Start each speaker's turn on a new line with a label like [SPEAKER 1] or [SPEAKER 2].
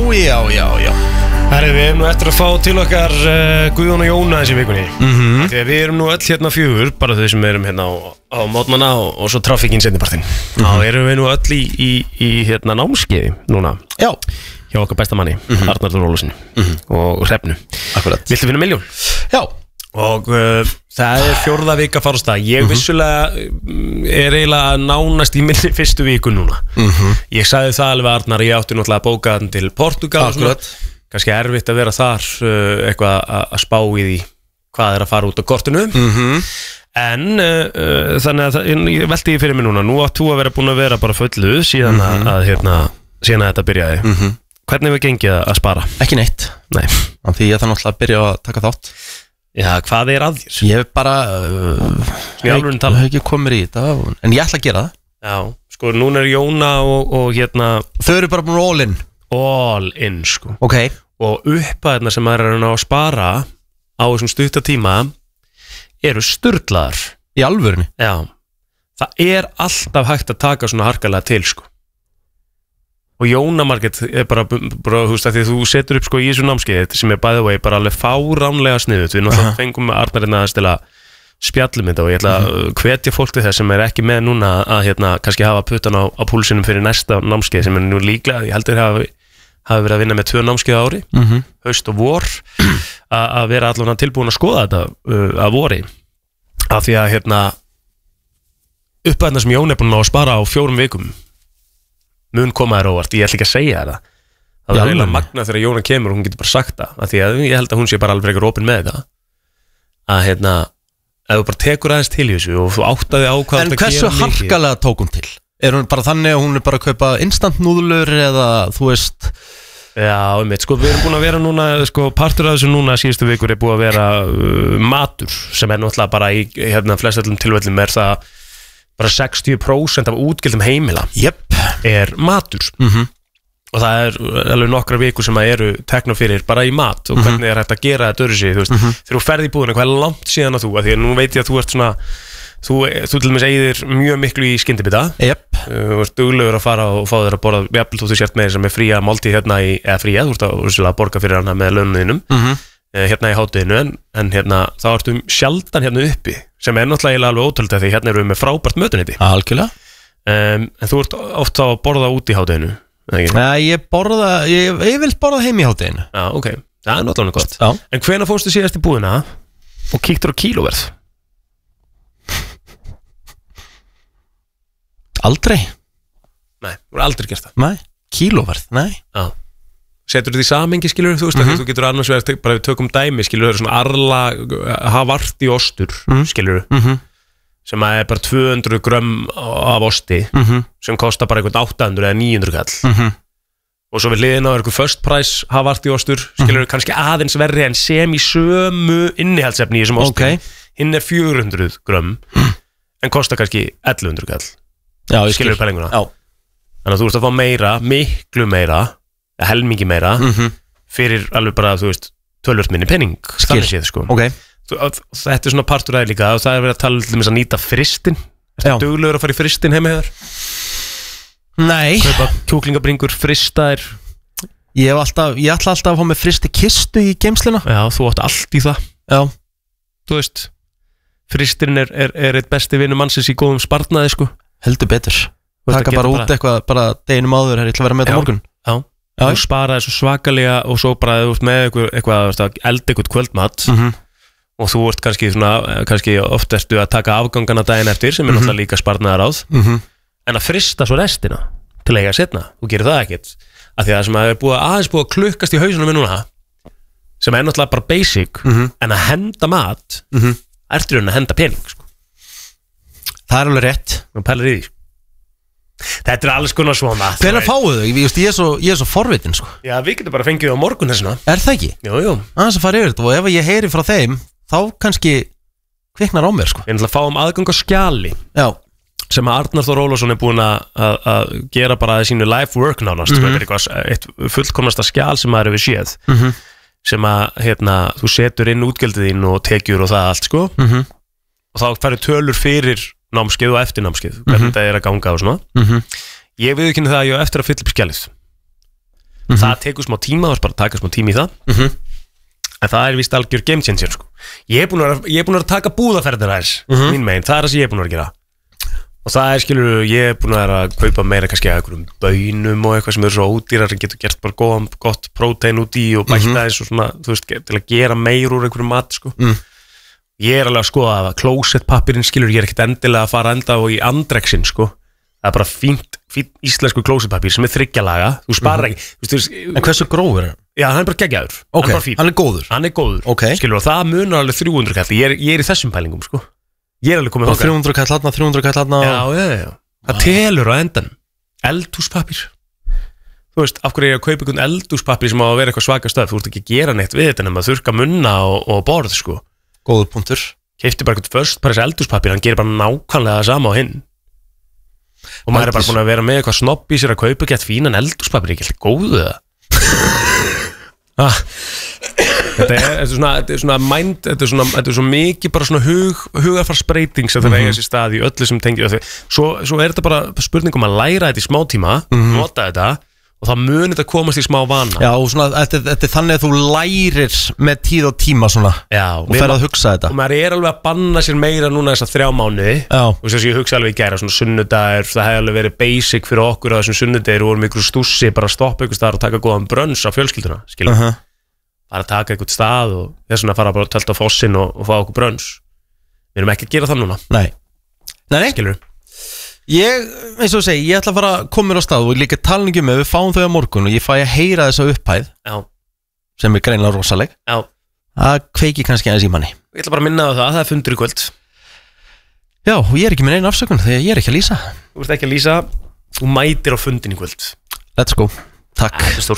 [SPEAKER 1] Herri, við erum nú eftir að fá til okkar Guðjón og Jóna þessi vikunni Þegar við erum nú öll hérna fjögur, bara þau sem erum hérna á mótnana og svo trafikinn seinnipartinn Þá erum við nú öll í hérna námskeiði núna
[SPEAKER 2] Já.
[SPEAKER 1] Hjá okkar besta manni, Arnaldur Ólafssyni og Hrefnu
[SPEAKER 2] Akkurat.
[SPEAKER 1] Viltu finna milljón?
[SPEAKER 2] Já.
[SPEAKER 1] Og það er 4. vika að fara á stað Ég vissulega er eiginlega nánast í minni fyrstu viku núna Ég sagði það alveg Arnar, ég átti náttúrulega bókaðan til Portugal
[SPEAKER 2] Akkurat.
[SPEAKER 1] Kannski erfitt að vera þar eitthvað að spá í því hvað er að fara út á kortinu En þannig að ég velti því fyrir mig núna Nú átt þú að vera búin að vera bara fullu síðan síðan að þetta byrjaði Hvernig hefur gengið að spara?
[SPEAKER 2] Ekki neitt.
[SPEAKER 1] Nei.
[SPEAKER 2] Því ég þarf náttúrulega að byrja að taka þátt.
[SPEAKER 1] Já, hvað er að þér?
[SPEAKER 2] Ég hef bara
[SPEAKER 1] Í alvörunni talað.
[SPEAKER 2] hef ekki komið í þetta en ég ætla að gera það.
[SPEAKER 1] Já, sko, núna er Jóna og hérna
[SPEAKER 2] Þau eru bara búin all in.
[SPEAKER 1] all in, sko
[SPEAKER 2] Ok.
[SPEAKER 1] Og upphæðina sem maður er að spara á þessum stutta tíma eru sturlaðar
[SPEAKER 2] Í alvörunni.
[SPEAKER 1] Já, það er alltaf hægt að taka svona harkalega til, sko Og Jóna Margrét er bara þú veist að því þú setur upp sko í þessu námskeið sem er by the way bara alveg fáránlega sniðut Við náttúrulega fengum Arnarinn að stila spjallum þetta og ég ætla að hvetja fólk til þess sem er ekki með núna að kannski hafa puttan á púlsinum fyrir næsta námskeið sem er nú líklega, ég heldur hafi verið að vinna með 2 námskeið á ári haust og vor að vera allavega tilbúin að skoða þetta að vori af því að upphæðina sem Jón er búin að spara á 4 vikum mun koma þér óvart, ég ætla ekki að segja það það er eiginlega magna þegar Jóna kemur og hún getur bara sagt það, af því að ég held að hún sé bara alveg ekki opin með þetta að ef þú bara tekur aðeins til í þessu og þú áttaði á hvað
[SPEAKER 2] En hversu harkalega tók hún til? Er hún bara þannig að hún er bara að kaupa instant núðlur eða þú veist
[SPEAKER 1] Já, sko við erum búin að vera núna sko partur af þessu núna síðustu vikur er búin að vera matur sem er náttúrulega bara í flestöllum tilfellum er það bara 60% af útgjöldum heimila er matur og það er alveg nokkra vikur sem að eru tekna fyrir bara í mat og hvernig er hægt að gera þetta öðru sig þegar þú ferð í búðina, hvað er langt síðan að þú að því að nú veit ég að þú ert svona þú til dæmis eigðir mjög miklu í skyndibita þú ert duglegur að fara og fá þér að borða jafnvel þú sért með sem er fría máltíð eða fría, þú ert að borga fyrir hana með launum þínum í hátteginu en þá ertu sjaldan uppi sem er náttúrulega alveg ótrúlega því erum við með frábært mötuneyti
[SPEAKER 2] Algjörlega
[SPEAKER 1] en þú ert oft þá að borða út í hátteginu
[SPEAKER 2] Ég vil borða heim í hátteginu
[SPEAKER 1] Já, ok, það er náttúrulega gott
[SPEAKER 2] Já.
[SPEAKER 1] En hvenær fórstu síðast í búðina og kíktur á kílóverð?
[SPEAKER 2] Aldrei
[SPEAKER 1] Nei, þú er aldrei gert það
[SPEAKER 2] Nei, kílóverð, nei
[SPEAKER 1] Já Setur þú því samhengi, skilur þú veist þú getur annars verið, bara við tökum dæmi, skilur þú svona Arla Havarti ostur, skilur sem er bara 200 grömm af osti sem kostar bara einhvern 800 eða 900 kall og svo við hliðina á einhver first price Havarti ostur, skilur þú kannski aðeins verri en sem í sömu innihaldsefni í þessum osti, hinn er 400 grömm en kostar kannski 1100 kall skilur þú pælinguna þannig að þú ert að fá meira, miklu meira helmingi meira fyrir alveg bara, þú veist, tölvört minni penning þannig séð, sko þetta er svona partur aðeins líka og það er verið að tala um að nýta fristin Ertu duglegur að fara í fristin heima hér?
[SPEAKER 2] Nei
[SPEAKER 1] Kaupa kjúklingabringur, fristaðir
[SPEAKER 2] Ég ætla alltaf að fá með fristi kistu í geymsluna
[SPEAKER 1] Já, þú átt allt í það
[SPEAKER 2] Já
[SPEAKER 1] Þú veist, fristin er eitt besti vinur mannsins í góðum sparnaði, sko
[SPEAKER 2] Heldur betur Taka bara út eitthvað, bara deginum áður ég ætla að vera með þetta morgun
[SPEAKER 1] Já, þú sparaði svo svakalega og svo bara þú ert með eitthvað elda eitthvað kvöldmat og þú ert kannski oft ertu að taka afgangana daginn eftir sem er náttúrulega líka sparnaðar áð en að frista svo restina til að eiga setna, þú gerir það ekkert af því að það sem er aðeins búið að klukkast í hausunum við núna sem er náttúrulega bara basic en að henda mat ertu að henda pening sko.
[SPEAKER 2] Það er alveg rétt
[SPEAKER 1] og pælir í því Þetta er alls konar svona
[SPEAKER 2] Hvenær fáu þau? Ég er svo forvitin sko.
[SPEAKER 1] Já, við getum bara fengið á morgun þessuna
[SPEAKER 2] Er það ekki?
[SPEAKER 1] Jú
[SPEAKER 2] Aðeins að fara yfir þetta og ef ég heyri frá þeim þá kannski kviknar á mér sko.
[SPEAKER 1] Við ætlum að fáum aðgang á skjali
[SPEAKER 2] Já
[SPEAKER 1] sem að Arnar Þór Ólafsson er búin að gera bara sínu life work nánast Þetta er eitt fullkomnasta skjal sem maður hefur séð sem að þú setur inn útgjöldið þín og tekjur og það allt sko og þá færðu tölur fyrir námskeið og eftir námskeið hvernig þetta er að ganga og svona ég viðurkenni það að ég á eftir að fylla upp skjalið Það tekur smá tíma, það er bara að taka smá tíma í það En það víst algjör game changer sko. Ég er búin að taka búðaferðir aðeins Mín megin, það það sem ég er búin að gera Og það skilur, ég er búin að kaupa meira kannski að einhverjum bönum og eitthvað sem eru svo ódýrar sem getur gert bara gott prótein út í og bæta eins og svona, þú veist, til að gera meir úr einhverjum mat, sko. Ég er alveg að skoða að klósettpappirinn, skilur, ég er ekkert endilega að fara enda og í andrexin, sko. Það er bara fínt íslensku klósettpappir sem er 3 laga, þú sparar ekki. Þú veist,
[SPEAKER 2] en hversu grófur er hann?
[SPEAKER 1] Já, hann er bara geggjaður.
[SPEAKER 2] Okay. Hann er góður?
[SPEAKER 1] Hann er góður,
[SPEAKER 2] okay.
[SPEAKER 1] Skilur, og það munar alveg 300 kall. Ég er í þessum pælingum, sko. Ég er alveg komið
[SPEAKER 2] þangað. 300 kall þarna, 300 kall þarna.
[SPEAKER 1] Já. Það telur á endanum. Eldhúspappír. Þú veist, af hverju ég að kaupa einhvern eldhúspappír sem á að vera eitthvað svaka stöð. Þú ert ekki að gera neitt við þetta nema að þurrka munna og borð, sko.
[SPEAKER 2] Góður punktur.
[SPEAKER 1] Keypti bara einhvern first price eldhúspappír, hann gerir bara nákvæmlega það sama á hinn. Og maður er bara búin að vera með eitthvað snobb í sér að kaupa gett fínan eldhúspappír, ekki alltaf góðu það. Þetta er svona mind, þetta er svo mikið bara svona hugarfarsbreyting sem það eiga sér stað í öllu sem tengir svo er þetta bara spurning að læra þetta í smá tíma, nota þetta og það muni þetta komast í smá vana. Já, og svona, þetta er þannig að þú lærir með tíð og tíma svona. Já, og fer að hugsa þetta. Og maður er alveg að banna sér meira núna þessa 3 mánuði. Já. Og þess að ég hugsa alveg í gæra, svona sunnudagur, það hefði alveg verið basic fyrir okkur á þessum sunnudagir og vorum ykkur stússi bara að stoppa ykkur staðar og taka góðan brönns á fjölskylduna, skilur. Bara að taka einhvern stað og þess vegna fara bara að tölta á fossin og fá okkur brönns. Við erum ekki að gera það núna. Nei. Skilur. Eins og segi, ég ætla að fara að koma mér á stað og líka talningu með, við fáum þau á morgun og ég fæ að heyra þessa upphæð. Já. Sem er greinilega rosaleg. Já. Það kveiki kannski aðeins í manni. Ég ætla bara að minna á það er fundur í kvöld. Já, og ég er ekki með einn afsökun þegar ég er ekki að lýsa. Þú ert ekki að lýsa, þú mætir á fundin í kvöld. Let's go. Takk.